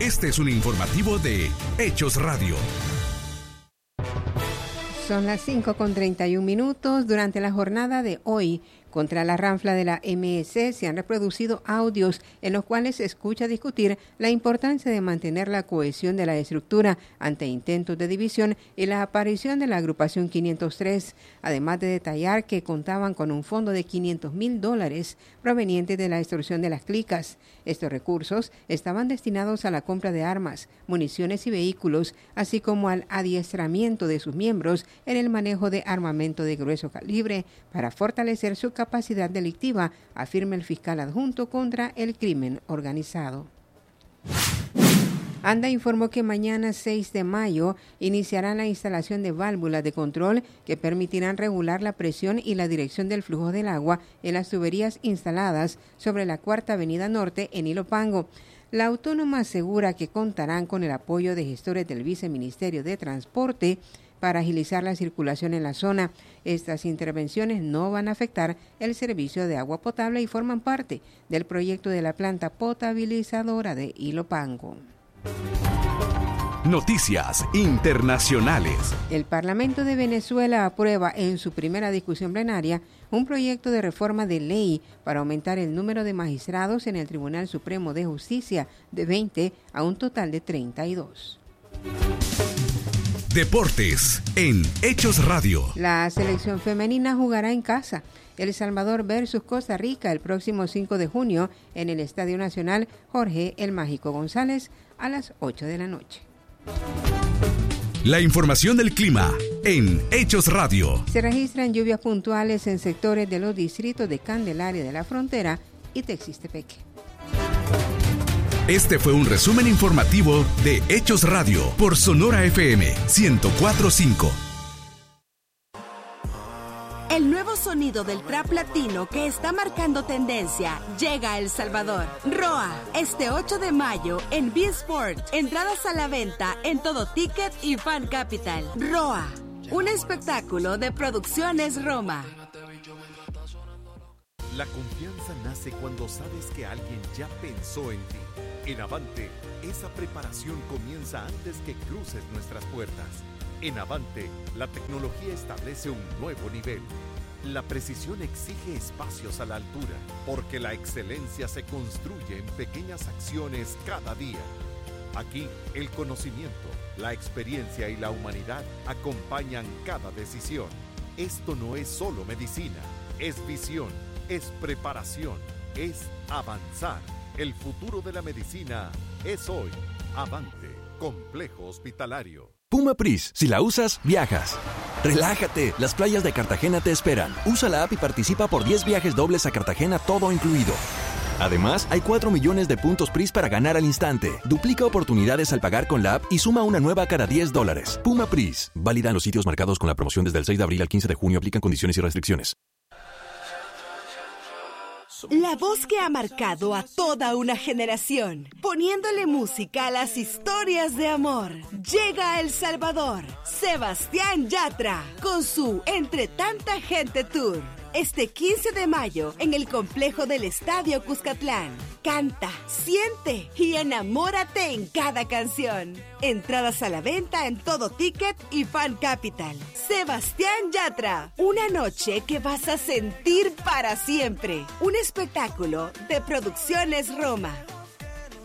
Este es un informativo de Hechos Radio. Son las 5:31. Durante la jornada de hoy, contra la ranfla de la MS se han reproducido audios en los cuales se escucha discutir la importancia de mantener la cohesión de la estructura ante intentos de división y la aparición de la agrupación 503, además de detallar que contaban con un fondo de $500,000 proveniente de la extorsión de las clicas. Estos recursos estaban destinados a la compra de armas, municiones y vehículos, así como al adiestramiento de sus miembros en el manejo de armamento de grueso calibre para fortalecer su capacidad delictiva, afirma el fiscal adjunto contra el crimen organizado. ANDA informó que mañana 6 de mayo iniciarán la instalación de válvulas de control que permitirán regular la presión y la dirección del flujo del agua en las tuberías instaladas sobre la Cuarta Avenida Norte en Ilopango. La autónoma asegura que contarán con el apoyo de gestores del Viceministerio de Transporte para agilizar la circulación en la zona. Estas intervenciones no van a afectar el servicio de agua potable y forman parte del proyecto de la planta potabilizadora de Ilopango. Noticias internacionales. El Parlamento de Venezuela aprueba en su primera discusión plenaria un proyecto de reforma de ley para aumentar el número de magistrados en el Tribunal Supremo de Justicia de 20 a un total de 32. Deportes en Hechos Radio. La selección femenina jugará en casa. El Salvador versus Costa Rica el próximo 5 de junio en el Estadio Nacional Jorge El Mágico González a las 8 de la noche. La información del clima en Hechos Radio. Se registran lluvias puntuales en sectores de los distritos de Candelaria de la Frontera y Texistepeque. Este fue un resumen informativo de Hechos Radio por Sonora FM 104.5. El nuevo sonido del trap latino que está marcando tendencia llega a El Salvador. ROA, este 8 de mayo en B-Sport. Entradas a la venta en Todo Ticket y Fan Capital. ROA, un espectáculo de Producciones Roma. La confianza nace cuando sabes que alguien ya pensó en ti. En Avante, esa preparación comienza antes que cruces nuestras puertas. En Avante, la tecnología establece un nuevo nivel. La precisión exige espacios a la altura, porque la excelencia se construye en pequeñas acciones cada día. Aquí, el conocimiento, la experiencia y la humanidad acompañan cada decisión. Esto no es solo medicina, es visión, es preparación, es avanzar. El futuro de la medicina es hoy. Avante, Complejo Hospitalario. Puma Pris, si la usas, viajas. Relájate, las playas de Cartagena te esperan. Usa la app y participa por 10 viajes dobles a Cartagena, todo incluido. Además, hay 4 millones de puntos Pris para ganar al instante. Duplica oportunidades al pagar con la app y suma una nueva cada $10. Puma Pris, válida en los sitios marcados con la promoción desde el 6 de abril al 15 de junio. Aplican condiciones y restricciones. La voz que ha marcado a toda una generación, poniéndole música a las historias de amor. Llega a El Salvador, Sebastián Yatra, con su Entre Tanta Gente Tour. Este 15 de mayo en el complejo del Estadio Cuscatlán. Canta, siente y enamórate en cada canción. Entradas a la venta en Todo Ticket y Fan Capital. Sebastián Yatra, una noche que vas a sentir para siempre. Un espectáculo de Producciones Roma.